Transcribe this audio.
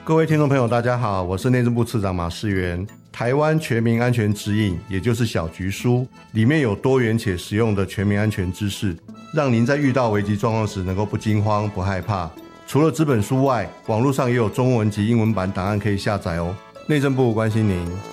各位听众朋友大家好，我是内政部次长马世元。台湾全民安全指引，也就是小局书，里面有多元且实用的全民安全知识，让您在遇到危急状况时能够不惊慌不害怕。除了纸本书外，网络上也有中文及英文版档案可以下载哦。内政部关心您。